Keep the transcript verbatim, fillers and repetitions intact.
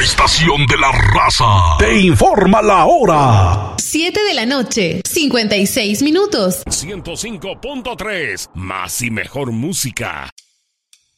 estación de la raza te informa la hora. siete de la noche, cincuenta y seis minutos. ciento cinco punto tres, más y mejor música.